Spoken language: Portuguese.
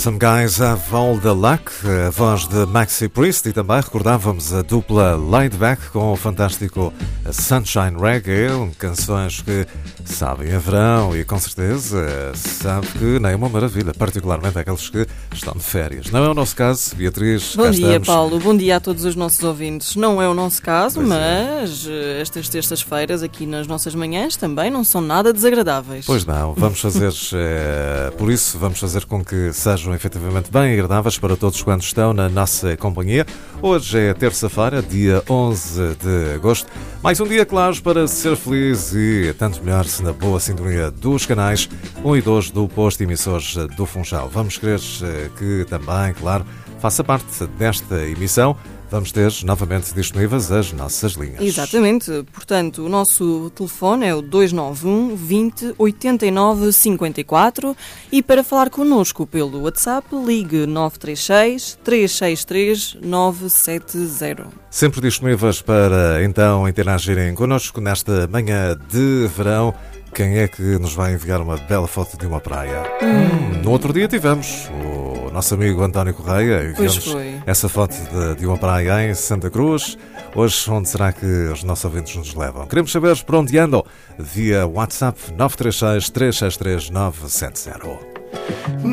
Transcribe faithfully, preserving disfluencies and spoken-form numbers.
Some Guys Have All the Luck, a voz de Maxi Priest, e também recordávamos a dupla Laidback com o fantástico Sunshine Reggae, canções que sabem a verão e com certeza sabe que nem é uma maravilha, particularmente aqueles que estão de férias. Não é o nosso caso, Beatriz? Bom dia, estamos. Paulo. Bom dia a todos os nossos ouvintes. Não é o nosso caso, Pois mas é. estas terças-feiras aqui nas nossas manhãs também não são nada desagradáveis. Pois não, vamos fazer, é, por isso vamos fazer com que sejam efetivamente bem agradáveis para todos quantos estão na nossa companhia. Hoje é terça-feira, dia onze de agosto. Mais um dia, claro, para ser feliz e tanto melhor-se na boa sintonia dos canais um e dois do posto emissores do Funchal. Vamos querer que também, claro, faça parte desta emissão. Vamos ter novamente disponíveis as nossas linhas. Exatamente. Portanto, o nosso telefone é o dois nove um, vinte, oitenta e nove, cinquenta e quatro e para falar connosco pelo WhatsApp, ligue nove três seis, três seis três, nove sete zero. Sempre disponíveis para então interagirem connosco nesta manhã de verão. Quem é que nos vai enviar uma bela foto de uma praia? Hum. No outro dia tivemos o nosso amigo António Correia enviou-nos essa foto de, de uma praia em Santa Cruz. Hoje, onde será que os nossos ouvintes nos levam? Queremos saber por onde andam via WhatsApp nove três seis, três seis três, nove sete zero.